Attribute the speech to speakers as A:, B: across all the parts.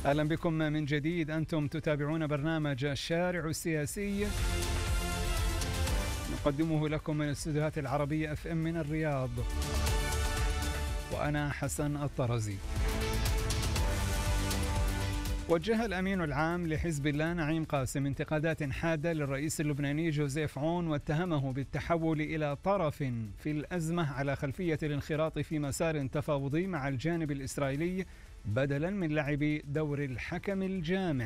A: أهلا بكم من جديد. أنتم تتابعون برنامج الشارع السياسي، نقدمه لكم من الاستوديوهات العربية FM من الرياض، وأنا حسن الطرزي. وجه الأمين العام لحزب الله نعيم قاسم انتقادات حادة للرئيس اللبناني جوزيف عون، واتهمه بالتحول إلى طرف في الأزمة على خلفية الانخراط في مسار تفاوضي مع الجانب الإسرائيلي بدلا من لعب دور الحكم الجامع.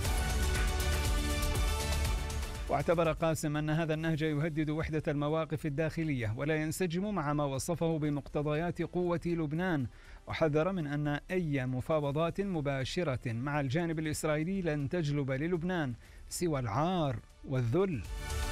A: واعتبر قاسم أن هذا النهج يهدد وحدة المواقف الداخلية ولا ينسجم مع ما وصفه بمقتضيات قوة لبنان، وحذر من أن أي مفاوضات مباشرة مع الجانب الإسرائيلي لن تجلب للبنان سوى العار والذل.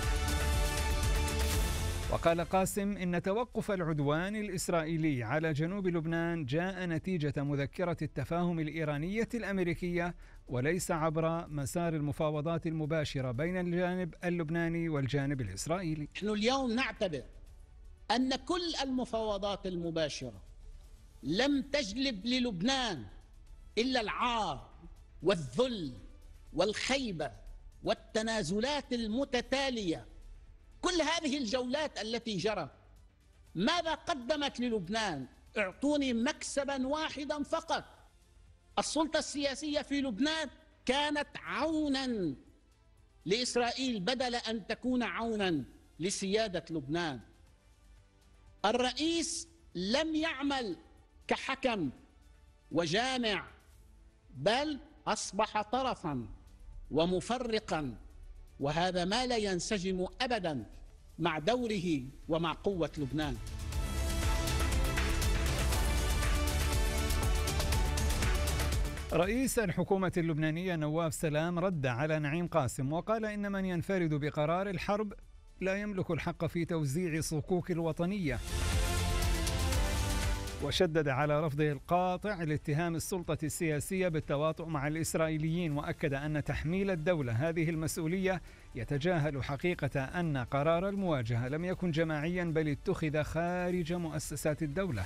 A: وقال قاسم إن توقف العدوان الإسرائيلي على جنوب لبنان جاء نتيجة مذكرة التفاهم الإيرانية الأمريكية وليس عبر مسار المفاوضات المباشرة بين الجانب اللبناني والجانب الإسرائيلي.
B: نحن اليوم نعتبر أن كل المفاوضات المباشرة لم تجلب للبنان إلا العار والذل والخيبة والتنازلات المتتالية. كل هذه الجولات التي جرت ماذا قدمت للبنان؟ اعطوني مكسبا واحدا فقط. السلطة السياسية في لبنان كانت عونا لإسرائيل بدل أن تكون عونا لسيادة لبنان. الرئيس لم يعمل كحكم وجامع، بل أصبح طرفا ومفرقا، وهذا ما لا ينسجم أبدا مع دوره ومع قوة لبنان.
A: رئيس الحكومة اللبنانية نواف سلام رد على نعيم قاسم وقال إن من ينفرد بقرار الحرب لا يملك الحق في توزيع صكوك الوطنية، وشدد على رفضه القاطع لاتهام السلطة السياسية بالتواطؤ مع الإسرائيليين، وأكد أن تحميل الدولة هذه المسؤولية يتجاهل حقيقة أن قرار المواجهة لم يكن جماعيا بل اتخذ خارج مؤسسات الدولة.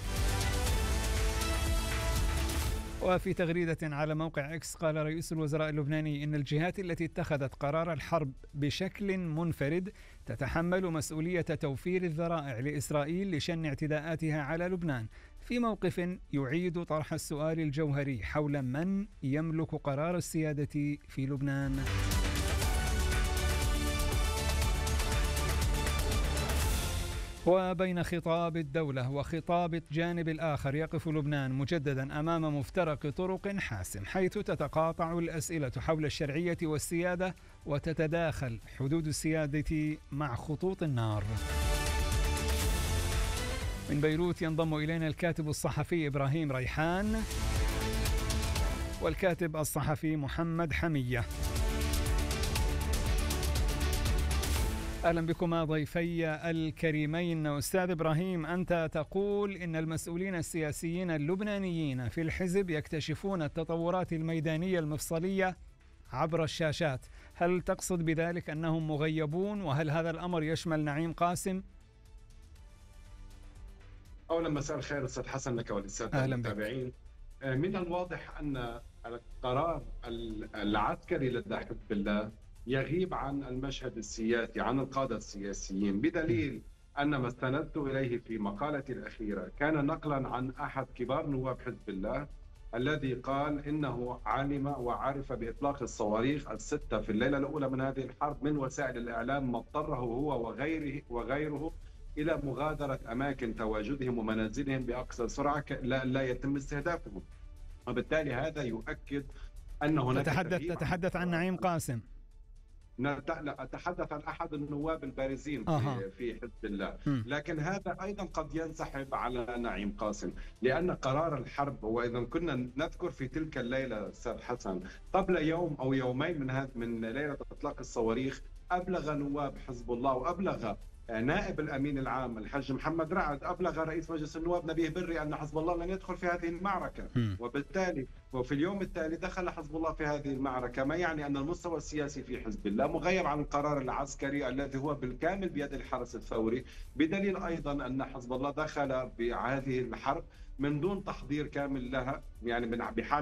A: وفي تغريدة على موقع إكس قال رئيس الوزراء اللبناني إن الجهات التي اتخذت قرار الحرب بشكل منفرد تتحمل مسؤولية توفير الذرائع لإسرائيل لشن اعتداءاتها على لبنان، في موقف يعيد طرح السؤال الجوهري حول من يملك قرار السيادة في لبنان. وبين خطاب الدولة وخطاب الجانب الآخر يقف لبنان مجددا أمام مفترق طرق حاسم، حيث تتقاطع الأسئلة حول الشرعية والسيادة وتتداخل حدود السيادة مع خطوط النار. من بيروت ينضم إلينا الكاتب الصحفي إبراهيم ريحان والكاتب الصحفي محمد حمية. أهلا بكما ضيفي الكريمين. أستاذ إبراهيم، أنت تقول إن المسؤولين السياسيين اللبنانيين في الحزب يكتشفون التطورات الميدانية المفصلية عبر الشاشات، هل تقصد بذلك أنهم مغيبون؟ وهل هذا الأمر يشمل نعيم قاسم؟
C: أولا مساء الخير أستاذ حسن لك وللسادة المتابعين. من الواضح أن القرار العسكري لدى حزب الله يغيب عن المشهد السياسي، عن القادة السياسيين، بدليل أن ما استندت إليه في مقالتي الأخيرة كان نقلا عن أحد كبار نواب حزب الله الذي قال إنه علم وعرف بإطلاق الصواريخ الستة في الليلة الأولى من هذه الحرب من وسائل الإعلام، ما اضطره هو وغيره إلى مغادرة أماكن تواجدهم ومنازلهم بأقصى سرعة لا يتم استهدافهم. وبالتالي هذا يؤكد أن هناك
A: تتحدث عن نعيم قاسم.
C: لا، أتحدث عن أحد النواب البارزين في حزب الله، لكن هذا أيضا قد ينسحب على نعيم قاسم، لأن قرار الحرب، وإذا كنا نذكر في تلك الليلة أستاذ حسن قبل يوم أو يومين من ليلة إطلاق الصواريخ، أبلغ نواب حزب الله وأبلغ نائب الأمين العام الحاج محمد رعد، أبلغ رئيس مجلس النواب نبيه بري أن حزب الله لن يدخل في هذه المعركة، وبالتالي وفي اليوم التالي دخل حزب الله في هذه المعركة، ما يعني أن المستوى السياسي في حزب الله مغيب عن القرار العسكري الذي هو بالكامل بيد الحرس الثوري، بدليل أيضا أن حزب الله دخل بهذه الحرب من دون تحضير كامل لها، يعني بحال